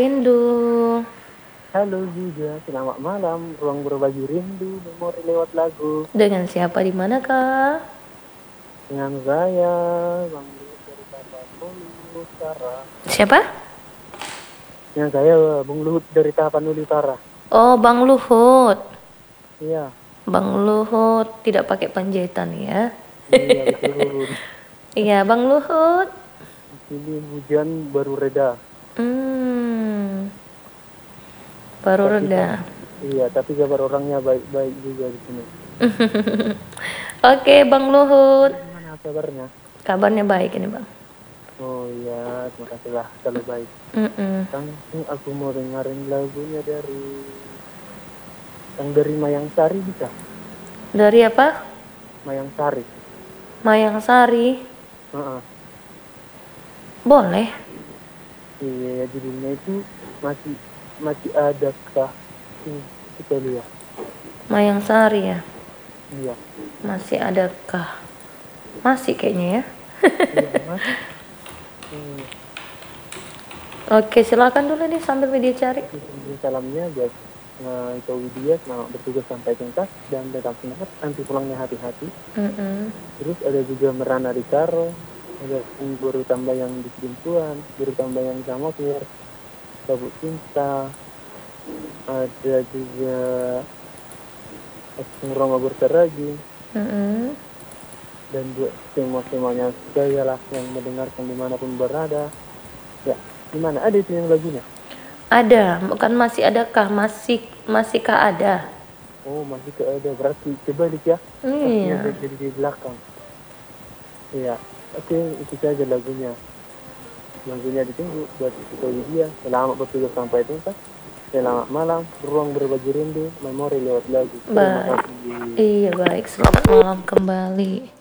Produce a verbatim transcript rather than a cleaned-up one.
Rindu. Halo juga, selamat malam. Ruang berbagi rindu, memori lewat lagu. Dengan siapa di mana, Kak? Dengan saya, Bang Luhut dari Tapanuli Utara. Siapa? Dengan saya, Bung Luhut dari Tapanuli Utara. Oh, Bang Luhut. Iya, Bang Luhut tidak pakai panjaitan ya. iya betul. Iya, Bang Luhut. Di sini hujan baru reda. Hmm, baru Tapi reda. kan, iya, tapi kabar orangnya baik-baik juga di sini. Oke, Bang Luhut. Gimana kabarnya? Kabarnya baik ini, Bang. Oh iya, terima kasih lah kalau baik. Mm-mm. Kan ini aku mau dengerin lagunya dari yang dari Mayang Sari bisa? Dari apa? Mayang Sari. Mayang Sari. Heeh. Boleh. Iya, judulnya itu masih masih adakah ini kita lihat. Mayang Sari ya. Iya, Masih adakah? Masih kayaknya ya. iya mas. Hmm. Oke, silakan dulu nih sambil video cari. Ini salamnya buat uh, Iko Widya, selamat bertugas sampai tuntas dan tetap semangat, nanti pulangnya hati-hati. Mm-mm. Terus ada juga Merana Ricaro, ada Guru Tambah yang di Kelimpuan, Guru Tambah yang Samokir, Kabut Cinta, ada juga Asung Roma Berteragi, Mm-mm. dan buat semua-semuanya saya lah yang mendengarkan dimanapun berada. Ya, gimana? Ada itu yang lagunya? Ada, bukan masih adakah? Masih masihkah ada? Oh, masih ke ada. Berarti kebalik ya. Pastinya Iya. jadi di belakang. Iya. Oke, itu saja lagunya. Lagunya ditunggu buat kita Widya. Selamat bertugas sampai tuntas. Selamat malam. Ruang berbagi rindu. Memori lewat lagu. Terima Baik. kasih. Iya, baik. Selamat malam kembali.